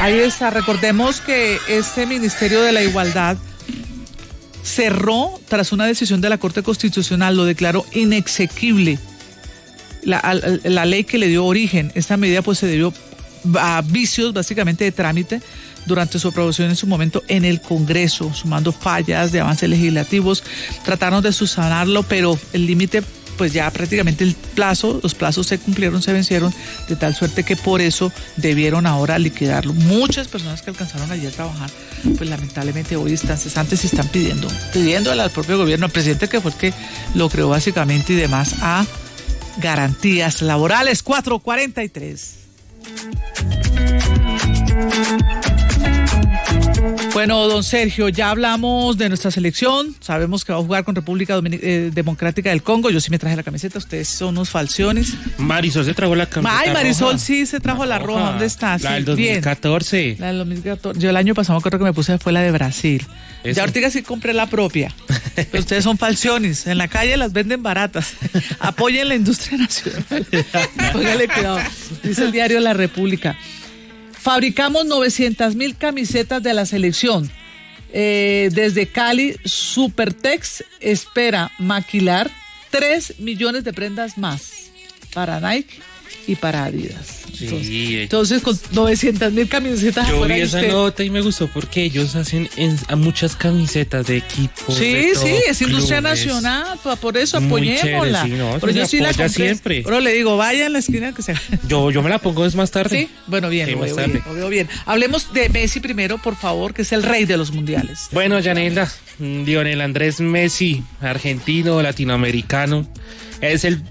Ahí está, recordemos que este Ministerio de la Igualdad cerró tras una decisión de la Corte Constitucional, lo declaró inexequible la ley que le dio origen. Esta medida pues se debió a vicios básicamente de trámite durante su aprobación en su momento en el Congreso, sumando fallas de avances legislativos. Trataron de subsanarlo, pero el límite, pues ya prácticamente los plazos se cumplieron, se vencieron, de tal suerte que por eso debieron ahora liquidarlo. Muchas personas que alcanzaron ayer a trabajar, pues lamentablemente hoy están cesantes y están pidiéndole al propio gobierno, al presidente que fue el que lo creó básicamente y demás, a garantías laborales. 4:43. Bueno, don Sergio, ya hablamos de nuestra selección, sabemos que va a jugar con República Democrática del Congo. Yo sí me traje la camiseta, ustedes son unos falciones. Marisol se trajo la camiseta. Ay, Marisol roja. Sí se trajo la roja. ¿Dónde está? La del 2014. Bien. La del 2014. Yo el año pasado me acuerdo que me puse fue la de Brasil. Eso. Ya ahorita sí compré la propia. Pero ustedes son falciones, en la calle las venden baratas. Apoyen la industria nacional. Póngale cuidado, dice el diario La República. Fabricamos 900,000 camisetas de la selección. Desde Cali, Supertex espera maquilar 3 millones de prendas más para Nike y para Adidas. Entonces con 900,000 camisetas. Yo vi esa nota y me gustó porque ellos hacen muchas camisetas de equipos. Sí, es industria nacional, por eso apoyémosla. Sí, no, pero yo sí la compré siempre. Pero le digo, vaya en la esquina que se. Yo me la pongo es más tarde. Sí, bueno, bien, sí, lo veo bien. Hablemos de Messi primero, por favor, que es el rey de los mundiales. Bueno, Yanelda, Lionel Andrés Messi, argentino, latinoamericano, es el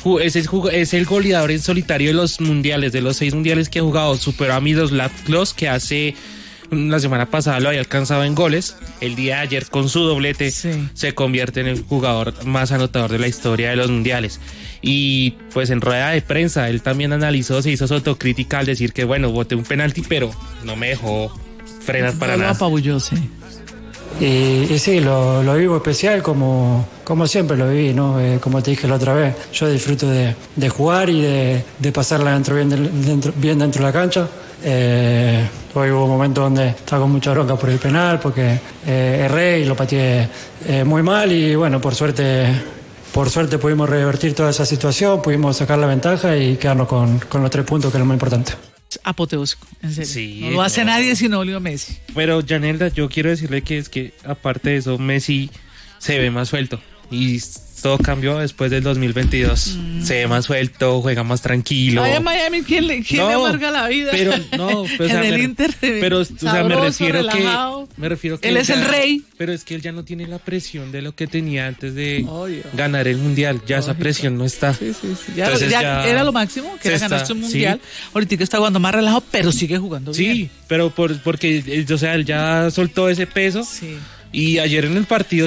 goleador en solitario de los mundiales, de los 6 mundiales que ha jugado. Superó a Miroslav Klose, que hace la semana pasada lo había alcanzado en goles. El día de ayer, con su doblete, se convierte en el jugador más anotador de la historia de los mundiales. Y pues en rueda de prensa, él también analizó, se hizo su autocrítica al decir que bueno, boté un penalti, pero no me dejó frenar para nada. Lo apabulló, sí. Y sí, lo vivo especial como siempre lo viví, ¿no? Como te dije la otra vez, yo disfruto de jugar y de pasarla bien dentro de la cancha. Hoy hubo momentos donde estaba con mucha bronca por el penal porque erré y lo pateé muy mal y bueno, por suerte pudimos revertir toda esa situación, pudimos sacar la ventaja y quedarnos con los 3 puntos, que es lo más importante. Apoteósico, en serio. Sí, no lo hace nadie sino Leo Messi. Pero Yanelda, yo quiero decirle que es que aparte de eso, Messi se ve más suelto y todo cambió después del 2022. Se ve más suelto, juega más tranquilo. Ay, en Miami, ¿quién le amarga la vida? Pero no, pues, en el Inter. Pero sabroso, me refiero que él es el rey. Pero es que él ya no tiene la presión de lo que tenía antes de ganar el mundial. Ya esa presión no está. Sí. Ya era lo máximo, que era ganarse un mundial. Sí. Ahorita está jugando más relajado, pero sigue jugando bien. Sí, pero porque él ya soltó ese peso. Sí. Y ayer en el partido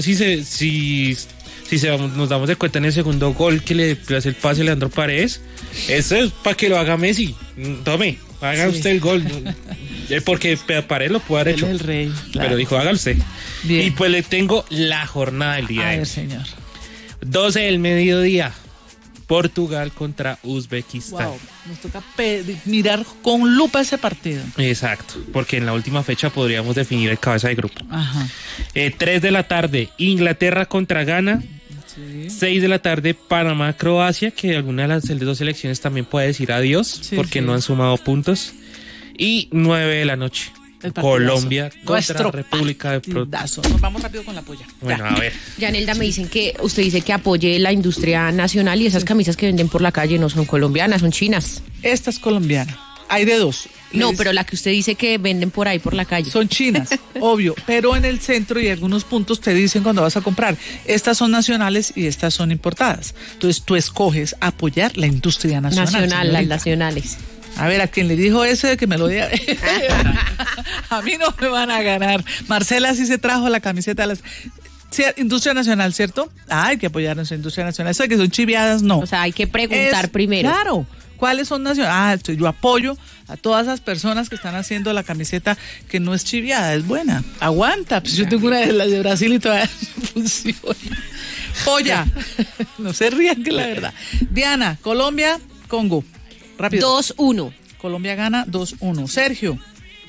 nos damos de cuenta en el segundo gol que le hace el pase a Leandro Paredes, eso es para que lo haga Messi. Tome, haga usted el gol. Porque Paredes lo puede haber hecho. Él es el rey. Claro. Pero dijo, hágalo usted. Bien. Y pues le tengo la jornada del día. A ver, señor. 12 del mediodía. Portugal contra Uzbekistán. Wow, nos toca mirar con lupa ese partido. Exacto, porque en la última fecha podríamos definir el cabeza de grupo. Ajá. 3 de la tarde, Inglaterra contra Ghana. Sí. 6 de la tarde, Panamá-Croacia, que alguna de las 2 selecciones también puede decir adiós, porque no han sumado puntos. Y 9 de la noche, Colombia contra República de Portugal. Nos vamos rápido con la polla. Bueno, a ver. Yanelda, me dicen que usted dice que apoye la industria nacional y esas camisas que venden por la calle no son colombianas, son chinas. Esta es colombiana. Hay de 2. No, pero la que usted dice que venden por ahí por la calle. Son chinas, obvio, pero en el centro y algunos puntos te dicen cuando vas a comprar, estas son nacionales y estas son importadas. Entonces tú escoges apoyar la industria nacional. Las nacionales. A ver, a quien le dijo eso de que me lo diga. A mí no me van a ganar. Marcela sí se trajo la camiseta de las... Sí, industria nacional, ¿cierto? Hay que apoyar nuestra industria nacional. Eso de que son chiviadas, no. O sea, hay que preguntar primero. Claro. ¿Cuáles son nacionales? Yo apoyo a todas esas personas que están haciendo la camiseta que no es chiviada, es buena. Aguanta. Pues yo tengo una de las de Brasil y todavía no funciona. Polla. No se rían, que la verdad. Diana, Colombia, Congo. Rápido. 2-1. Colombia gana 2-1. Sergio.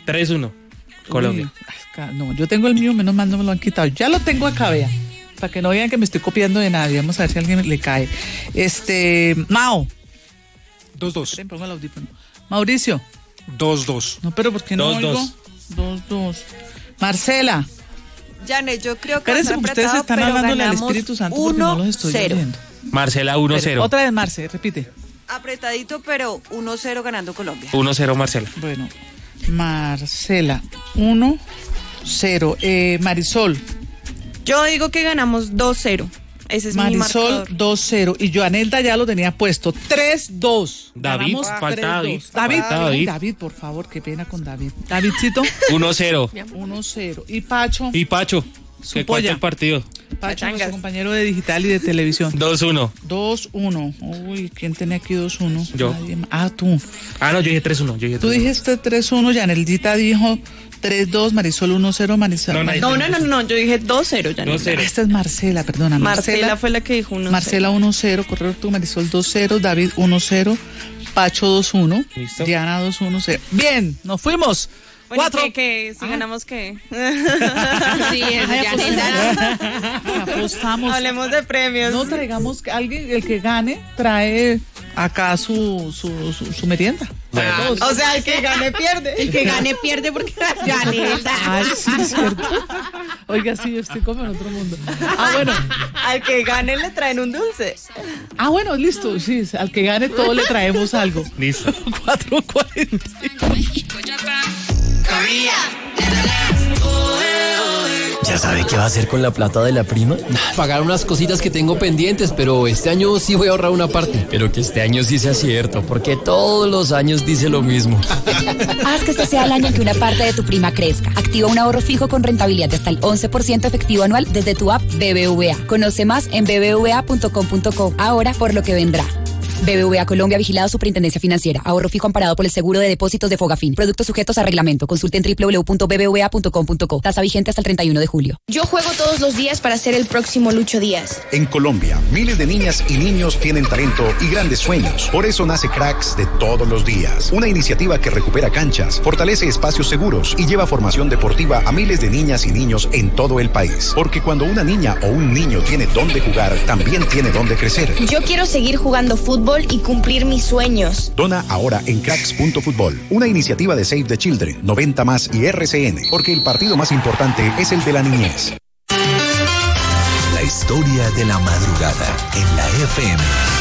3-1. Colombia. Uy, no, yo tengo el mío, menos mal no me lo han quitado. Ya lo tengo acá, vea. Para que no vean que me estoy copiando de nadie. Vamos a ver si a alguien le cae. Mao. 2-2. Pongo el audífono. Mauricio. 2-2. No, pero ¿por qué no 2-2. oigo? 2-2. Marcela. Janet, yo creo que Espérense, ustedes están hablándole al Espíritu Santo porque no los estoy oyendo. Marcela 1-0. Otra vez, Marce, repite. Apretadito, pero 1-0 ganando Colombia. 1-0 Marcela. Bueno, Marcela, 1-0. Marisol. Yo digo que ganamos 2-0. Ese es mi Marisol, marcador. 2-0. Y Joanelda ya lo tenía puesto. 3-2. David, Ganamos falta 3-2. David. David, David. por favor, qué pena con David. Davidcito, 1-0. 1-0. Y Pacho. Y Pacho. Su ¿Qué cuenta polla. el partido? Pacho, Pachangas. nuestro compañero de digital y de televisión. 2-1. 2-1. Uy, ¿quién tenía aquí 2-1? Yo. Nadie más. Ah, tú. Ah, no, yo dije 3-1. Tú dijiste 3-1, Yaneldita dijo 3-2, Marisol 1-0, Marisol. No, No, yo dije 2-0, ya. 2-0. Esta es Marcela, perdona. Marcela fue la que dijo 1-0. Marcela 1-0, correcto, Marisol 2-0, David 1-0, Pacho 2-1, Listo. Diana 2-1-0. Bien, nos fuimos. Bueno, 4. ¿qué? Si ganamos, ¿qué? Sí, eso Ay, ya apostamos. Hablemos de premios. No traigamos alguien, el que gane trae acá su merienda. Bueno. Para todos. O sea, el que gane pierde. El que gane pierde porque gane. Ay, sí, es cierto. Oiga, sí, yo estoy como en otro mundo. Ah, bueno. Al que gane le traen un dulce. Ah, bueno, listo. Sí, al que gane todo le traemos algo. Listo. 4:40. ¿Ya sabe qué va a hacer con la plata de la prima? Pagar unas cositas que tengo pendientes, pero este año sí voy a ahorrar una parte. Pero que este año sí sea cierto, porque todos los años dice lo mismo. Haz que este sea el año en que una parte de tu prima crezca. Activa un ahorro fijo con rentabilidad de hasta el 11% efectivo anual desde tu app BBVA. Conoce más en bbva.com.co. Ahora por lo que vendrá. BBVA Colombia, vigilado Superintendencia Financiera. Ahorro fijo amparado por el seguro de depósitos de Fogafín. Productos sujetos a reglamento. Consulte en www.bbva.com.co. Tasa vigente hasta el 31 de julio. Yo juego todos los días para ser el próximo Lucho Díaz. En Colombia, miles de niñas y niños tienen talento y grandes sueños. Por eso nace Cracks de todos los días. Una iniciativa que recupera canchas, fortalece espacios seguros y lleva formación deportiva a miles de niñas y niños en todo el país. Porque cuando una niña o un niño tiene dónde jugar, también tiene dónde crecer. Yo quiero seguir jugando fútbol y cumplir mis sueños. Dona ahora en cracks.futbol. Una iniciativa de Save the Children, 90 Más y RCN. Porque el partido más importante es el de la niñez. La historia de la madrugada en la FM.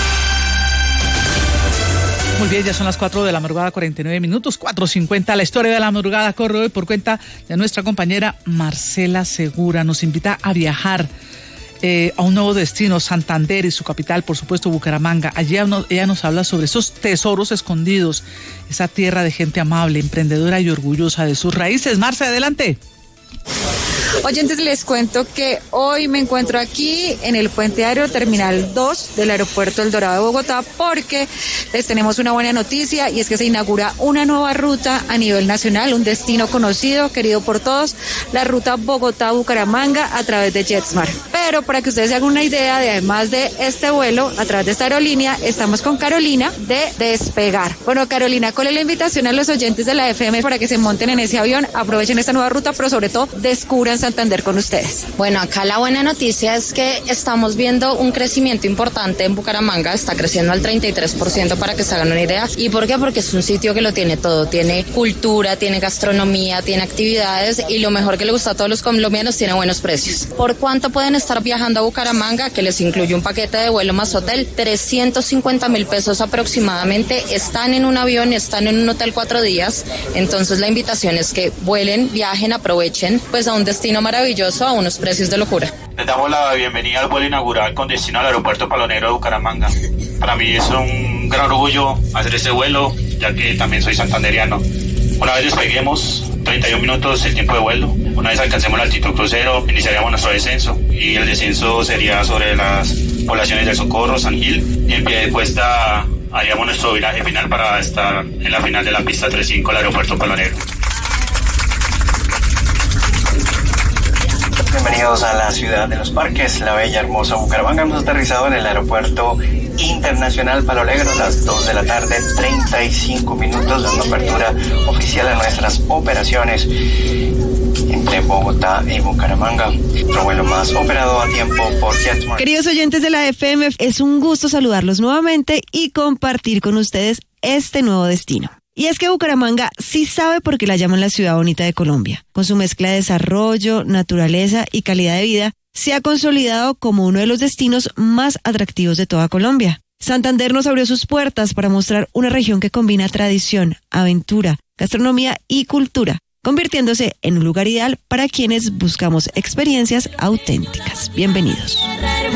Muy bien, ya son las 4 de la madrugada, 49 minutos, 4:50. La historia de la madrugada corre hoy por cuenta de nuestra compañera Marcela Segura. Nos invita a viajar a un nuevo destino, Santander y su capital, por supuesto, Bucaramanga. Allí ella nos habla sobre esos tesoros escondidos, esa tierra de gente amable, emprendedora y orgullosa de sus raíces. Marce, adelante. Oyentes, les cuento que hoy me encuentro aquí en el puente aéreo Terminal 2 del aeropuerto El Dorado de Bogotá porque les tenemos una buena noticia y es que se inaugura una nueva ruta a nivel nacional, un destino conocido, querido por todos, la ruta Bogotá-Bucaramanga a través de JetSmart. Pero para que ustedes se hagan una idea de además de este vuelo a través de esta aerolínea, estamos con Carolina de Despegar. Bueno, Carolina, ¿cuál es la invitación a los oyentes de la FM para que se monten en ese avión, aprovechen esta nueva ruta, pero sobre todo descubran Santander con ustedes? Bueno, acá la buena noticia es que estamos viendo un crecimiento importante en Bucaramanga, está creciendo al 33% para que se hagan una idea. ¿Y por qué? Porque es un sitio que lo tiene todo, tiene cultura, tiene gastronomía, tiene actividades y lo mejor que le gusta a todos los colombianos, tiene buenos precios. ¿Por cuánto pueden estar viajando a Bucaramanga? Que les incluye un paquete de vuelo más hotel, 350,000 pesos aproximadamente, están en un avión, están en un hotel 4 días, entonces la invitación es que vuelen, viajen, aprovechen, pues a un destino maravilloso a unos precios de locura. Les damos la bienvenida al vuelo inaugural con destino al aeropuerto Palonero de Bucaramanga. Para mí es un gran orgullo hacer este vuelo, ya que también soy santanderiano. Una vez despeguemos, 31 minutos el tiempo de vuelo. Una vez alcancemos la altitud crucero, iniciaríamos nuestro descenso. Y el descenso sería sobre las poblaciones de Socorro, San Gil. Y en pie de puesta haríamos nuestro viraje final para estar en la final de la pista 35 del aeropuerto Palonero. Bienvenidos a la ciudad de los parques, la bella, hermosa Bucaramanga. Hemos aterrizado en el aeropuerto internacional Palo Negro a las 2 de la tarde, 35 minutos, dando apertura oficial a nuestras operaciones entre Bogotá y Bucaramanga. Nuestro vuelo más operado a tiempo por JetSmart. Queridos oyentes de la FM, es un gusto saludarlos nuevamente y compartir con ustedes este nuevo destino. Y es que Bucaramanga sí sabe por qué la llaman la ciudad bonita de Colombia. Con su mezcla de desarrollo, naturaleza y calidad de vida, se ha consolidado como uno de los destinos más atractivos de toda Colombia. Santander nos abrió sus puertas para mostrar una región que combina tradición, aventura, gastronomía y cultura, convirtiéndose en un lugar ideal para quienes buscamos experiencias auténticas. Bienvenidos.